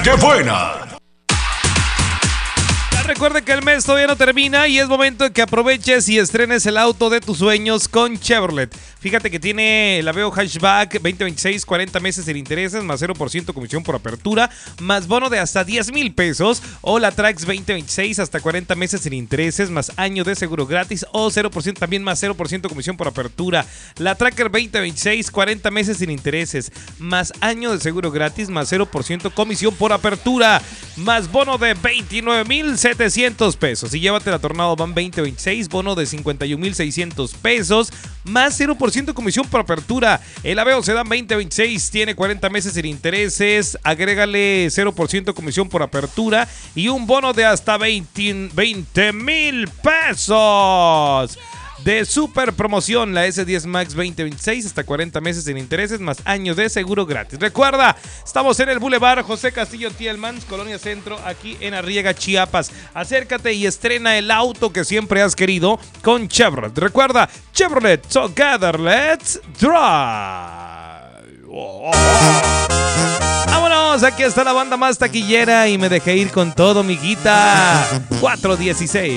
Nochebuena. Recuerde que el mes todavía no termina y es momento de que aproveches y estrenes el auto de tus sueños con Chevrolet. Fíjate que tiene la Aveo Hatchback 2026, 40 meses sin intereses, más 0% comisión por apertura, más bono de hasta 10,000 pesos. O la Trax 2026, hasta 40 meses sin intereses, más año de seguro gratis o 0% también, más 0% comisión por apertura. La Tracker 2026, 40 meses sin intereses, más año de seguro gratis, más 0% comisión por apertura, más bono de 29,700 pesos. Y llévate la Tornado Van 2026, bono de 51,600 pesos, más 0% comisión por apertura. El Aveo Sedan 2026 tiene 40 meses sin intereses, agrégale 0% comisión por apertura y un bono de hasta 20,000 pesos. De super promoción, la S10 Max 2026, hasta 40 meses sin intereses, más años de seguro gratis. Recuerda, estamos en el Boulevard José Castillo Tielmans, Colonia Centro, aquí en Arriaga, Chiapas. Acércate y estrena el auto que siempre has querido con Chevrolet. Recuerda, Chevrolet Together, let's drive. Vámonos, aquí está la banda más taquillera y me dejé ir con todo, miguita. 416.